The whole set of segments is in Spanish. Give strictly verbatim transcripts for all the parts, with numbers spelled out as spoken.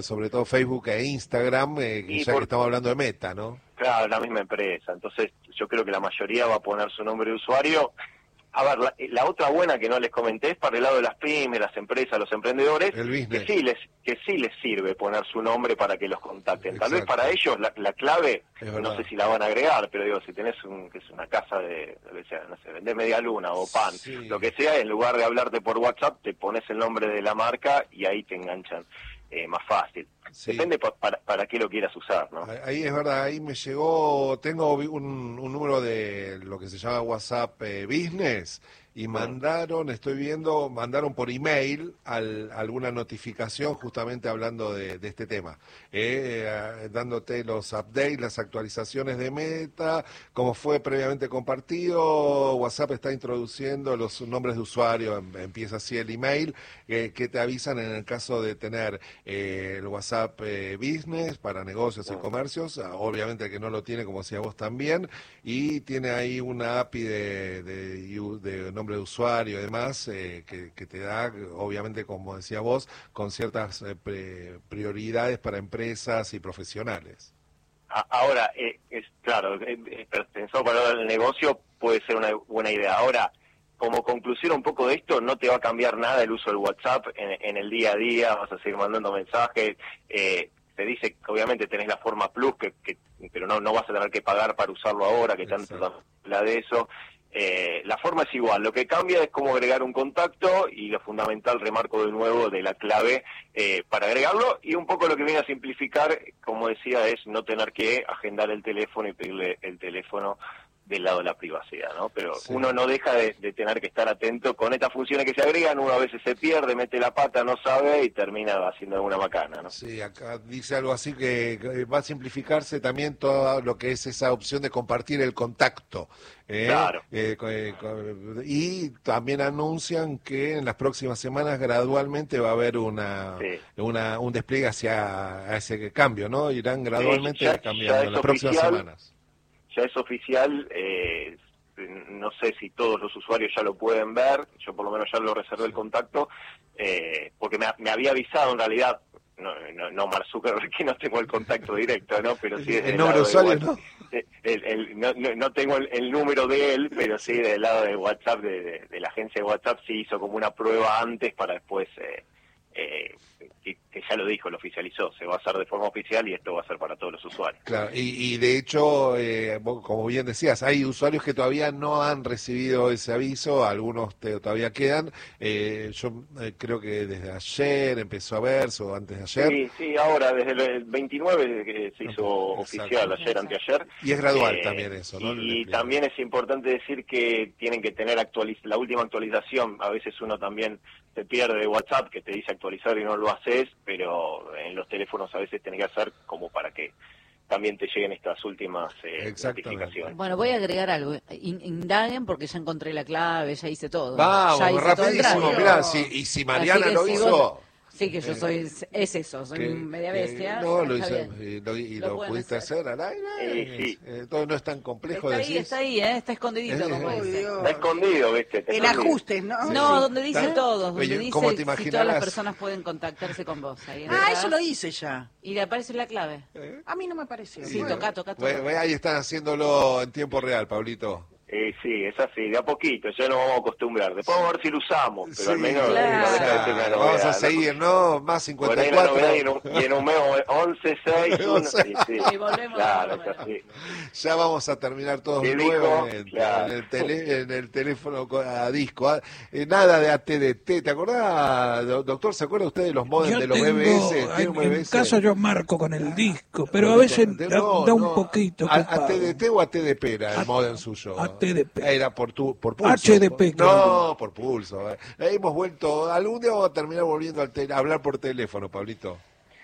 sobre todo Facebook e Instagram, eh, Y ya por- que estamos hablando de Meta, ¿no? Claro, la misma empresa. Entonces, yo creo que la mayoría va a poner su nombre de usuario. A ver, la, la otra buena que no les comenté es para el lado de las pymes, las empresas, los emprendedores, El business. que sí les que sí les sirve poner su nombre para que los contacten. Tal vez Exacto. para ellos la, la clave, Es no verdad. sé si la van a agregar, pero digo, si tenés un, que es una casa de, lo que sea, no sé, vendés media luna o pan, Sí. lo que sea, en lugar de hablarte por WhatsApp, te pones el nombre de la marca y ahí te enganchan eh, más fácil. Sí. Depende pa, para, para qué lo quieras usar, ¿no? Ahí es verdad, ahí me llegó, tengo un, un número de lo que se llama WhatsApp eh, Business y mandaron, estoy viendo, mandaron por email al, alguna notificación justamente hablando de, de este tema, eh, eh, dándote los updates, las actualizaciones de Meta, como fue previamente compartido, WhatsApp está introduciendo los nombres de usuario, em- empieza así el email, eh, que te avisan en el caso de tener eh, el WhatsApp eh, Business para negocios y comercios, obviamente el que no lo tiene, como decía vos también, y tiene ahí una A P I de, de, de nombre de usuario y demás, eh, que, que te da, obviamente, como decía vos, con ciertas eh, pre- prioridades para empresas y profesionales. A- Ahora, eh, es claro, eh, eh, pensado para el negocio puede ser una buena idea. Ahora, como conclusión un poco de esto, no te va a cambiar nada el uso del WhatsApp en, en el día a día, vas a seguir mandando mensajes, eh, te dice que obviamente tenés la forma Plus, que, que pero no no vas a tener que pagar para usarlo ahora, que tanto Exacto. habla de eso. Eh, la forma es igual, lo que cambia es cómo agregar un contacto y lo fundamental, remarco de nuevo, de la clave eh, para agregarlo, y un poco lo que viene a simplificar, como decía, es no tener que agendar el teléfono y pedirle el teléfono del lado de la privacidad, ¿no? Pero Sí. uno no deja de, de tener que estar atento con estas funciones que se agregan, uno a veces se pierde, mete la pata, no sabe y termina haciendo alguna macana, ¿no? Sí, acá dice algo así que que va a simplificarse también todo lo que es esa opción de compartir el contacto. ¿eh? Claro. Eh, co- eh, co- y también anuncian que en las próximas semanas gradualmente va a haber una, Sí. una un despliegue hacia a ese cambio, ¿no? Irán gradualmente ya- ya cambiando es en las próximas oficial. semanas. Ya es oficial, eh, no sé si todos los usuarios ya lo pueden ver, yo por lo menos ya lo reservé el contacto, eh, porque me, me había avisado en realidad, no, no, no Mark Zuckerberg, que no tengo el contacto directo, ¿no? Pero sí desde El el nombre de lado de usuario, WhatsApp. ¿no? El, el- no, no, no tengo el, el número de él, pero sí del lado de WhatsApp, de, de, de la agencia de WhatsApp, sí hizo como una prueba antes para después, eh, eh, que, que ya lo dijo, lo oficializó, se va a hacer de forma oficial y esto va a ser para todos los usuarios. Claro, y, y de hecho, eh, vos, como bien decías, hay usuarios que todavía no han recibido ese aviso, algunos te- todavía quedan. Eh, yo eh, creo que desde ayer empezó a verse, o antes de ayer. Sí, sí, ahora desde el veintinueve que se hizo Exacto. oficial, ayer, anteayer. Y es gradual Eh, también eso, ¿no? El Y despliegue. también es importante decir que tienen que tener actualiz la última actualización. A veces uno también se pierde de WhatsApp, que te dice actualizar y no lo haces, pero en los teléfonos a veces tenés que hacer como para que también te lleguen estas últimas eh, Exactamente. notificaciones. Bueno, voy a agregar algo. In- indaguen porque ya encontré la clave, ya hice todo. Vamos, ya hice todo el rapidísimo, trámite. mirá, si, y si Mariana Así que lo si hizo... vos- Sí, que yo Eh, soy, es eso, soy que- media que- bestia. no, lo está hice, bien. y lo, y Lo lo pueden pudiste hacer. hacer al aire. Eh, sí. eh, todo no es tan complejo Está de ahí, decir. está ahí, ¿eh? Está escondidito, Eh, como eh, dice. Está escondido, ¿viste? Está El escondido. ajuste, ¿no? No, Sí. donde dice ¿Está? todo, donde Oye, dice ¿cómo te si todas imaginarás? las personas pueden contactarse con vos. Ahí Ah, entras eso lo hice ya. y le aparece la clave. A mí no me pareció. Sí, Bueno. toca, toca, toca. Bueno, bueno, ahí están haciéndolo en tiempo real, Pablito. Eh, sí, es así, de a poquito, ya nos vamos a acostumbrar. Después vamos a ver si lo usamos, pero al Sí, menos claro. no deja de ser una novedad. Vamos a ¿no? seguir, ¿no? Más Por ahí cincuenta y la cuatro. novedad y en un, y en un mes once, seis, uno, sí, sí. Y volvemos Claro, a lo es así. Ya vamos a terminar todos ¿Qué nuevos dijo? en, Claro. en el tele- en el teléfono co- a disco. Ah, eh, nada de A T D T. ¿Te acordás, do- doctor? ¿Se acuerda usted de los modems Yo de los tengo, B B S? ¿Tiene un en, B B en S? caso yo marco con el disco, pero a veces da, No, da un no. poquito. ¿A, que a pago. T D T o a T D P era el A- modem suyo? a T D P. Era por, tu, por pulso. H D P, No, por pulso. eh. Hemos vuelto, algún día vamos a terminar volviendo al tel- a hablar por teléfono, Pablito.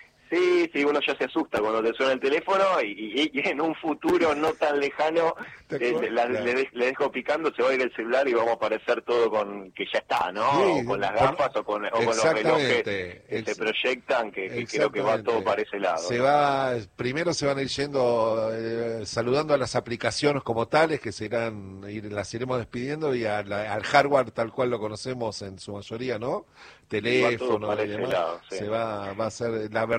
Sí, sí, uno ya se asusta cuando te suena el teléfono y, y- y en un futuro no tan lejano ¿Te eh, acuerdas? la- Claro. le, de- le dejo picando, se va a ir el celular y vamos a aparecer todo con que ya está, ¿no? Sí, o con las por- gafas o con, o con los relojes Exactamente. que se Ex- proyectan, que, que creo que va Exactamente. todo para ese lado. Se ¿no? va, primero se van a ir yendo, eh, saludando a las aplicaciones como tales, que se irán, ir- las iremos despidiendo, y a la- al hardware tal cual lo conocemos en su mayoría, ¿no? todo Teléfono para y ese demás. lado, sí. Se va, va a ser, la verdad.